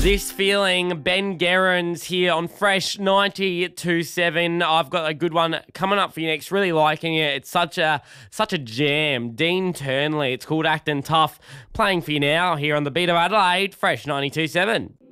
This feeling, Ben Gerrans here on Fresh 92.7. I've got a good one coming up for you next. Really liking it. It's such a jam. Dean Turnley. It's called Actin' Tough. Playing for you now here on the Beat of Adelaide, Fresh 92.7.